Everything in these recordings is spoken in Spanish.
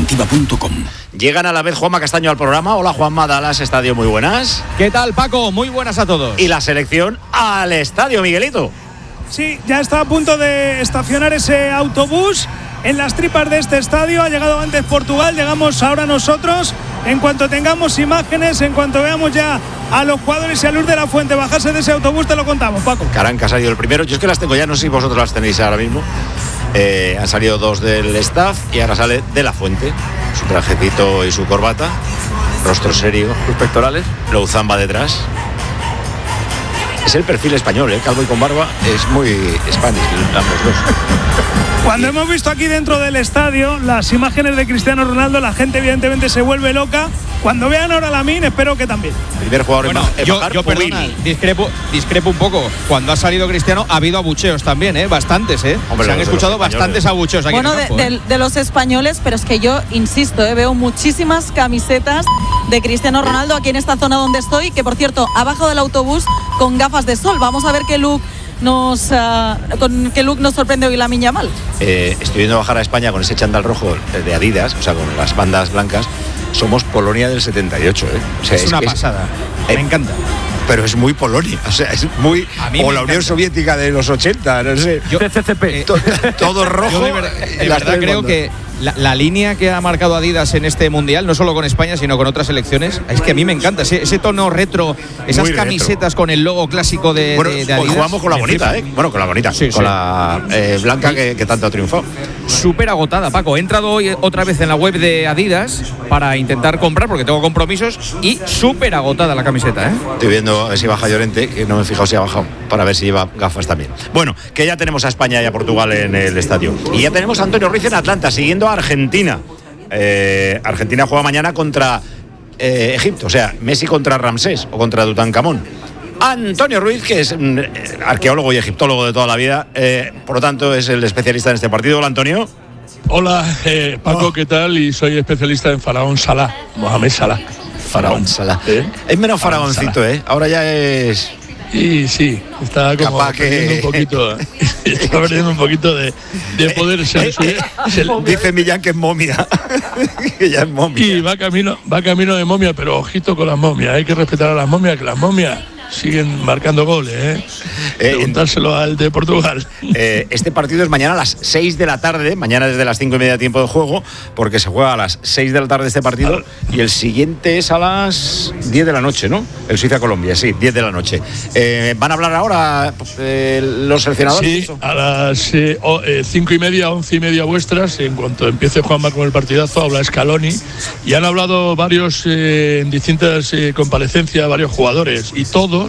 alternativa.com. Llegan a la vez Juanma Castaño al programa. Hola Juanma, Dallas Estadio, muy buenas. ¿Qué tal, Paco? Muy buenas a todos. Y la selección al estadio, Miguelito. Sí, ya está a punto de estacionar ese autobús en las tripas de este estadio. Ha llegado antes Portugal, llegamos ahora nosotros. En cuanto tengamos imágenes, en cuanto veamos ya a los jugadores y a Luz de la Fuente bajarse de ese autobús, te lo contamos, Paco. Caranca ha salido el primero. Yo es que las tengo ya, no sé si vosotros las tenéis ahora mismo. Han salido dos del staff y ahora sale de la Fuente. Su trajecito y su corbata, rostro serio, sus pectorales. Louzán va detrás. Es el perfil español, calvo y con barba. Es muy Spanish, ambos dos. Cuando hemos visto aquí dentro del estadio las imágenes de Cristiano Ronaldo, la gente evidentemente se vuelve loca. Cuando vean ahora a Lamine, espero que también. Primer jugador en bajar, yo perdona, discrepo un poco. Cuando ha salido Cristiano ha habido abucheos también, bastantes, Hombre, se han escuchado bastantes abucheos aquí en el campo, de los españoles, pero es que yo insisto, veo muchísimas camisetas de Cristiano Ronaldo aquí en esta zona donde estoy, que por cierto ha bajado del autobús con gafas de sol. Vamos a ver qué look nos sorprende hoy Lamine Yamal. Estoy viendo bajar a España con ese chándal rojo de Adidas, o sea, con las bandas blancas. Somos Polonia del 78, O sea, es una pasada. Me encanta. Pero es muy Polonia, o sea, es muy o la Unión Soviética de los 80, no sé. CCCP. Todo rojo. Yo de verdad creo que la línea que ha marcado Adidas en este mundial, no solo con España, sino con otras selecciones, es que a mí me encanta ese tono retro, esas muy camisetas retro, con el logo clásico de Adidas. Hoy jugamos con la bonita, Bueno, con la bonita, sí, con la blanca que tanto ha triunfado. Súper agotada, Paco. He entrado hoy otra vez en la web de Adidas para intentar comprar, porque tengo compromisos, y súper agotada la camiseta, Estoy viendo a ver si baja Llorente, que no me he fijado si ha bajado, para ver si lleva gafas también. Bueno, que ya tenemos a España y a Portugal en el estadio. Y ya tenemos a Antonio Ruiz en Atlanta, siguiendo a Argentina. Argentina juega mañana contra Egipto, o sea, Messi contra Ramsés o contra Tutankamón. Antonio Ruiz, que es arqueólogo y egiptólogo de toda la vida, por lo tanto es el especialista en este partido. Hola, Antonio. Hola, Paco, ¿qué tal? Y soy especialista en Faraón Salah, Mohamed Salah. Faraón Salah. Es menos faraóncito, Ahora ya es... Y sí, está como perdiendo un poquito, está perdiendo un poquito de poder ser. Dice Millán que es momia. Que ya es momia. Y va camino de momia, pero ojito con las momias. Hay que respetar a las momias, que las momias siguen marcando goles, Preguntárselo al de Portugal. Este partido es mañana a las 6 de la tarde, mañana desde las 5:30 tiempo de juego, porque se juega a las 6 de la tarde este partido, y el siguiente es a las 10 de la noche, ¿no? El Suiza-Colombia, sí, 10 de la noche. ¿Van a hablar ahora los seleccionadores? Sí, a las 5:30, 11:30 vuestras, en cuanto empiece Juanma con el partidazo, habla Scaloni, y han hablado varios en distintas comparecencias, varios jugadores, y todos,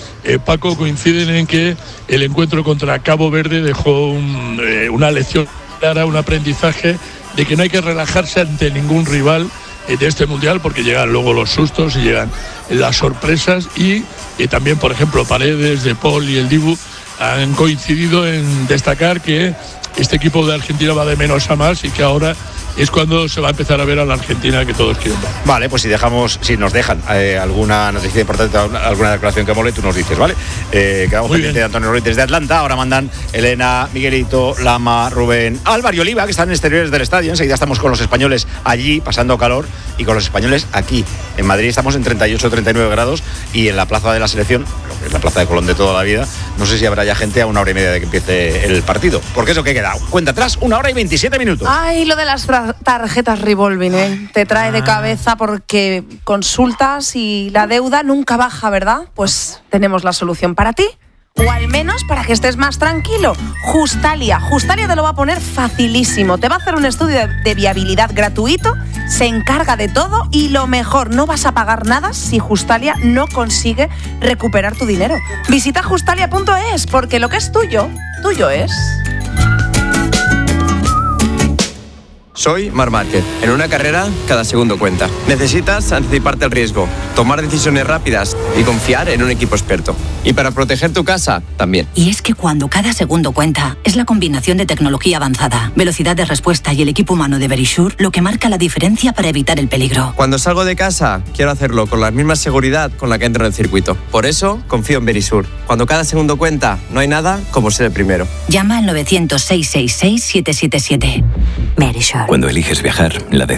Paco, coinciden en que el encuentro contra Cabo Verde dejó una lección clara, un aprendizaje de que no hay que relajarse ante ningún rival de este mundial, porque llegan luego los sustos y llegan las sorpresas, y también, por ejemplo, Paredes, De Paul y el Dibu han coincidido en destacar que este equipo de Argentina va de menos a más y que ahora es cuando se va a empezar a ver a la Argentina que todos quieren ver. Vale, pues si nos dejan alguna noticia importante, alguna declaración que mole, tú nos dices, ¿vale? Quedamos pendientes de Antonio Ruiz desde Atlanta. Ahora mandan Elena, Miguelito, Lama, Rubén, Álvaro y Oliva, que están en exteriores del estadio. Enseguida estamos con los españoles allí, pasando calor, y con los españoles aquí. En Madrid estamos en 38, 39 grados, y en la plaza de la selección, lo que es la plaza de Colón de toda la vida, no sé si habrá ya gente a 1h30 de que empiece el partido. Porque eso que queda, cuenta atrás, 1 hora y 27 minutos. Ay, lo de las tarjetas revolving, te trae de cabeza, porque consultas y la deuda nunca baja, ¿verdad? Pues tenemos la solución para ti, o al menos para que estés más tranquilo. Justalia te lo va a poner facilísimo, te va a hacer un estudio de viabilidad gratuito, se encarga de todo, y lo mejor, no vas a pagar nada si Justalia no consigue recuperar tu dinero. Visita justalia.es, porque lo que es tuyo, tuyo es. Soy Marc Márquez. En una carrera, cada segundo cuenta. Necesitas anticiparte al riesgo, tomar decisiones rápidas y confiar en un equipo experto. Y para proteger tu casa, también. Y es que cuando cada segundo cuenta, es la combinación de tecnología avanzada, velocidad de respuesta y el equipo humano de Verisure lo que marca la diferencia para evitar el peligro. Cuando salgo de casa, quiero hacerlo con la misma seguridad con la que entro en el circuito. Por eso, confío en Verisure. Cuando cada segundo cuenta, no hay nada como ser el primero. Llama al 900-666-777. Verisure. Cuando eliges viajar, la